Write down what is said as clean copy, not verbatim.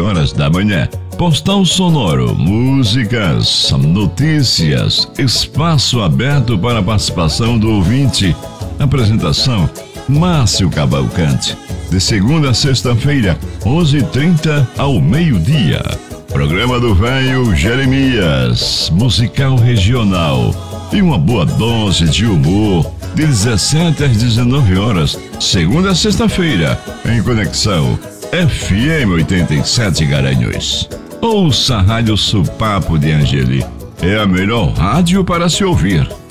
horas da manhã. Postal sonoro, músicas, notícias, espaço aberto para a participação do ouvinte. Apresentação, Márcio Cavalcante. De segunda a sexta-feira, 11h30 ao meio-dia. Programa do Velho Jeremias, musical regional. E uma boa dose de humor, de 17 às 19 horas, segunda a sexta-feira, em conexão FM 87 Garanhuns. Ouça a Rádio Supapo de Angeli. É a melhor rádio para se ouvir.